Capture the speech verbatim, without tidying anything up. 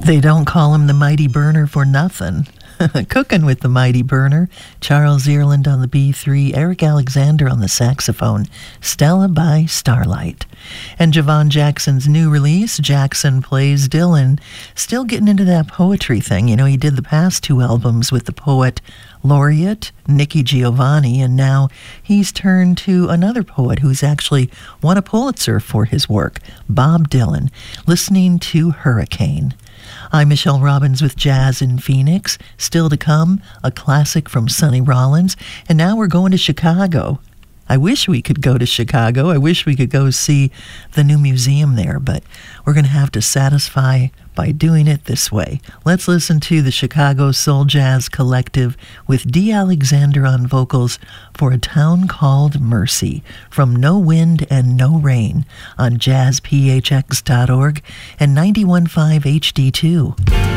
They don't call him the Mighty Burner for nothing. Cooking with the Mighty Burner, Charles Earland on the B three, Eric Alexander on the saxophone, Stella by Starlight. And Javon Jackson's new release, Jackson Plays Dylan, still getting into that poetry thing. You know, he did the past two albums with the poet laureate, Nikki Giovanni, and now he's turned to another poet who's actually won a Pulitzer for his work, Bob Dylan, listening to Hurricane. I'm Michelle Robbins with Jazz in Phoenix. Still to come, a classic from Sonny Rollins. And now we're going to Chicago. I wish we could go to Chicago. I wish we could go see the new museum there, but we're going to have to satisfy by doing it this way. Let's listen to the Chicago Soul Jazz Collective with Dee Alexander on vocals for A Town Called Mercy from No Wind and No Rain on jazz p h x dot org and ninety-one point five H D two.